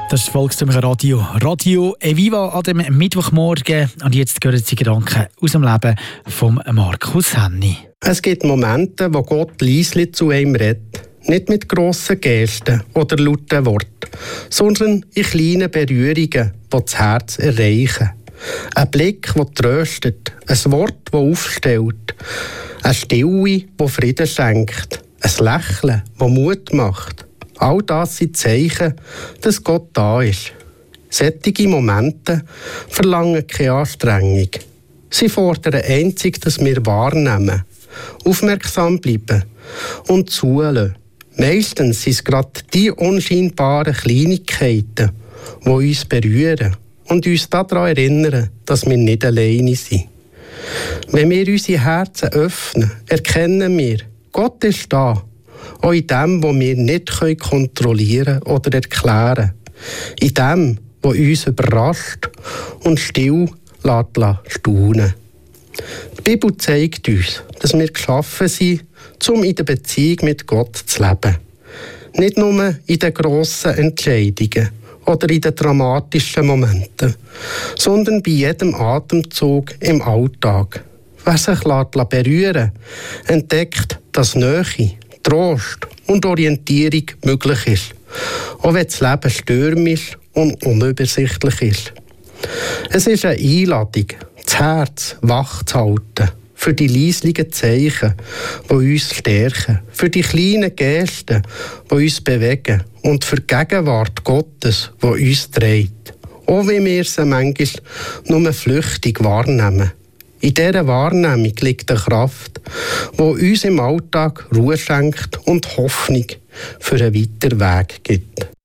Das ist das Volkstümliche Radio. Radio Eviva an dem Mittwochmorgen. Und jetzt gehören die Gedanken aus dem Leben von Markus Henny. Es gibt Momente, wo Gott leise zu einem redet. Nicht mit grossen Gesten oder lauten Worten, sondern in kleinen Berührungen, die das Herz erreichen. Ein Blick, der tröstet, ein Wort, das aufstellt, eine Stille, die Frieden schenkt, ein Lächeln, das Mut macht. All das sind Zeichen, dass Gott da ist. Solche Momente verlangen keine Anstrengung. Sie fordern einzig, dass wir wahrnehmen, aufmerksam bleiben und zuhören. Meistens sind es gerade die unscheinbaren Kleinigkeiten, die uns berühren und uns daran erinnern, dass wir nicht alleine sind. Wenn wir unsere Herzen öffnen, erkennen wir, Gott ist da. Auch in dem, was wir nicht kontrollieren oder erklären. In dem, was uns überrascht und still staunen. Die Bibel zeigt uns, dass wir geschaffen sind, um in der Beziehung mit Gott zu leben. Nicht nur in den grossen Entscheidungen oder in den dramatischen Momenten, sondern bei jedem Atemzug im Alltag. Wer sich berühren lässt, entdeckt, dass Nähe, Trost und Orientierung möglich ist, auch wenn das Leben stürmisch und unübersichtlich ist. Es ist eine Einladung, das Herz wach zu halten, für die leislichen Zeichen, die uns stärken, für die kleinen Gesten, die uns bewegen und für die Gegenwart Gottes, die uns trägt. Auch wenn wir sie manchmal nur flüchtig wahrnehmen. In dieser Wahrnehmung liegt eine Kraft, die uns im Alltag Ruhe schenkt und Hoffnung für einen weiteren Weg gibt.